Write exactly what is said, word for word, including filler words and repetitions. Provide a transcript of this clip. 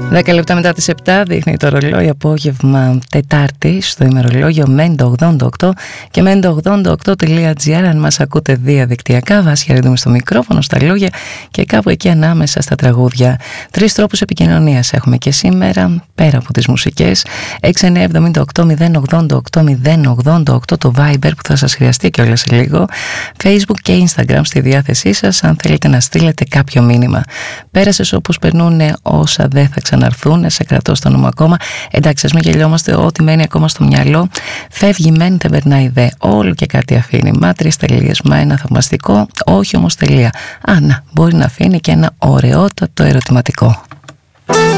δέκα λεπτά μετά τις επτά δείχνει το ρολόι, απόγευμα Τετάρτη, στο ημερολόγιο Μέντο ογδόντα οκτώ και μέντο ογδόντα οκτώ τελεία τζι άρ. Αν μας ακούτε διαδικτυακά, Βάσια Ρεδούμη στο μικρόφωνο, στα λόγια και κάπου εκεί ανάμεσα στα τραγούδια. Τρεις τρόπους επικοινωνίας έχουμε και σήμερα, πέρα από τις μουσικές. έξι εννιά εβδομήντα οκτώ μηδέν ογδόντα οκτώ μηδέν ογδόντα οκτώ το Viber που θα σας χρειαστεί κιόλας σε λίγο. Facebook και Instagram στη διάθεσή σας, αν θέλετε να στείλετε κάποιο μήνυμα. Πέρασες όπως περνούν όσα δεν θα ξαναρθούν, σε κρατώ στο νόμο ακόμα. Εντάξει, ας μην γελιόμαστε, ό,τι μένει ακόμα στο μυαλό φεύγει, μένει, δεν περνάει δε. Όλο και κάτι αφήνει. Μα τρεις τελείες, μα ένα θαυμαστικό, όχι όμως τελεία. Α, να, μπορεί να αφήνει και ένα ωραιότατο ερωτηματικό.